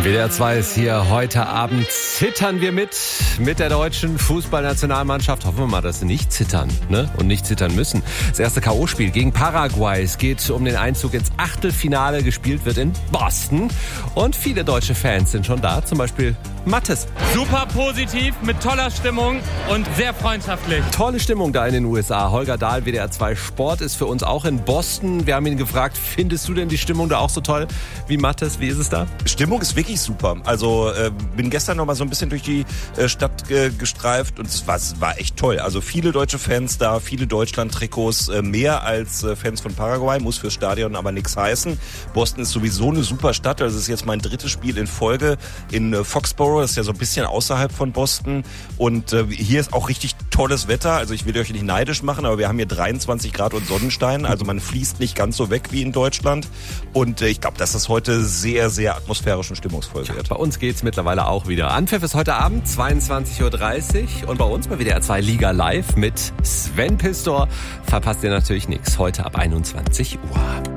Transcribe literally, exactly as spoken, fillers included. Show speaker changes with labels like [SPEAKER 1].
[SPEAKER 1] W D R zwei ist hier. Heute Abend zittern wir mit, mit der deutschen Fußballnationalmannschaft. Hoffen wir mal, dass sie nicht zittern, ne? Und nicht zittern müssen. Das erste K O-Spiel gegen Paraguay. Es geht um den Einzug ins Achtelfinale. Gespielt wird in Boston. Und viele deutsche Fans sind schon da. Zum Beispiel Mattes.
[SPEAKER 2] Super positiv, mit toller Stimmung und sehr freundschaftlich.
[SPEAKER 1] Tolle Stimmung da in den U S A. Holger Dahl, W D R zwei Sport, ist für uns auch in Boston. Wir haben ihn gefragt, findest du denn die Stimmung da auch so toll wie Mattes? Wie ist es da?
[SPEAKER 3] Stimmung ist wirklich super. Also äh, bin gestern noch mal so ein bisschen durch die äh, Stadt äh, gestreift und es war, es war echt toll. Also viele deutsche Fans da, viele Deutschland-Trikots, äh, mehr als äh, Fans von Paraguay, muss fürs Stadion aber nichts heißen. Boston ist sowieso eine super Stadt. Also es ist jetzt mein drittes Spiel in Folge in äh, Foxborough. Das ist ja so ein bisschen außerhalb von Boston. Und äh, hier ist auch richtig tolles Wetter. Also ich will euch nicht neidisch machen, aber wir haben hier dreiundzwanzig Grad und Sonnenschein. Also man fließt nicht ganz so weg wie in Deutschland. Und äh, ich glaube, dass das heute sehr, sehr atmosphärisch und stimmungsvoll wird.
[SPEAKER 1] Bei uns geht's mittlerweile auch wieder. Anpfiff ist heute Abend, zweiundzwanzig Uhr dreißig. Und bei uns bei W D R zwei Liga Live mit Sven Pistor. Verpasst ihr natürlich nichts. Heute ab einundzwanzig Uhr.